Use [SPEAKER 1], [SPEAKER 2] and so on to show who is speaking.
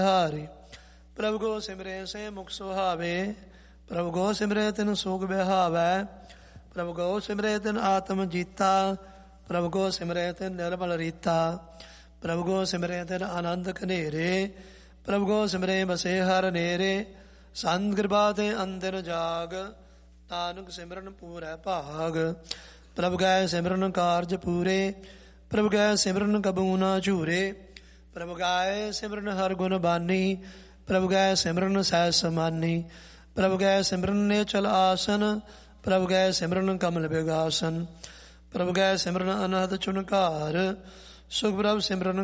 [SPEAKER 1] ਹਾਰੀ। ਪ੍ਰਭੂ ਕੋ ਸਿਮਰੇ ਸੇ ਮੁਖ ਸੁਹਾਵੇ, ਪ੍ਰਭੂ ਕੋ ਸਿਮਰੇ ਤਿਨ ਸੋਗ ਬਿਹਾਵੈ। ਪ੍ਰਭੂ ਕੋ ਸਿਮਰੇ ਤਿਨ ਆਤਮ ਜੀਤਾ, ਪ੍ਰਭੂ ਕੋ ਸਿਮਰੇ ਤਿਨ ਨਿਰਮਲ ਰੀਤਾ। ਪ੍ਰਭੂ ਕੋ ਸਿਮਰੇ ਤਿਨ ਆਨੰਦ ਘਨੇਰੇ, ਪ੍ਰਭੂ ਕੋ ਸਿਮਰੇ ਬਸੇ ਹਰ ਨੇਰੇ। ਸੰਤ ਕਿਰਪਾ ਤੇ ਅੰਦਰ ਜਾਗ, ਨਾਨਕ ਸਿਮਰਨ ਪੂਰੈ ਭਾਗ। ਪ੍ਰਭੂ ਕੈ ਸਿਮਰਨ ਕਾਰਜ ਪੂਰੇ, ਪ੍ਰਭੂ ਕੈ ਸਿਮਰਨ ਕਬੂ ਨਾ ਝੂਰੇ। ਪ੍ਰਭੂ ਕੈ ਸਿਮਰਨ ਹਰ ਗੁਣ ਬਾਨੀ, ਪ੍ਰਭੂ ਕੈ ਸਿਮਰਨ ਸਹਿ ਸਮਾਨੀ। ਪ੍ਰਭੂ ਕੈ ਸਿਮਰਨ ਨੇਚਲ ਆਸਨ, ਪ੍ਰਭੂ ਕੈ ਸਿਮਰਨ ਕਮਲ ਬਿਗਾਸਨ। ਪ੍ਰਭੂ ਕੈ ਸਿਮਰਨ ਅਨਹਦ ਚੁਨਕਾਰ, ਸੁਖ ਪ੍ਰਭ ਸਿਮਰਨ